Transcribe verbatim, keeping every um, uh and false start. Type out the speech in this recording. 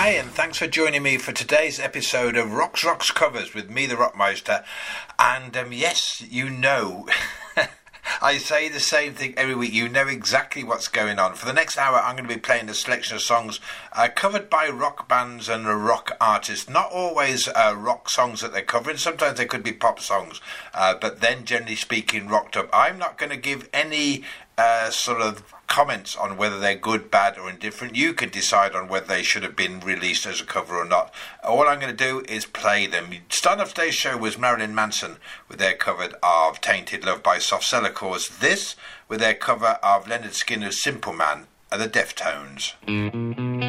Hi, and thanks for joining me for today's episode of Rocks Rocks Covers with me, the Rockmeister. And um, yes, you know, I say the same thing every week. You know exactly what's going on. For the next hour, I'm going to be playing a selection of songs uh, covered by rock bands and rock artists. Not always uh, rock songs that they're covering. Sometimes they could be pop songs. Uh, but then, generally speaking, rocked up. I'm not going to give any uh, sort of comments on whether they're good, bad or indifferent. You can decide on whether they should have been released as a cover or not. All I'm going to do is play them. Starting off today's show was Marilyn Manson with their cover of Tainted Love by Soft Cell, of course. This with their cover of Leonard Skinner's Simple Man and the Deftones.